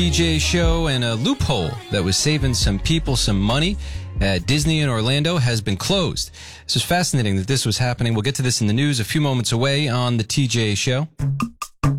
TJ show, and a loophole that was saving some people some money at Disney in Orlando has been closed. This is fascinating that this was happening. We'll get to this in the news a few moments away on the TJ show.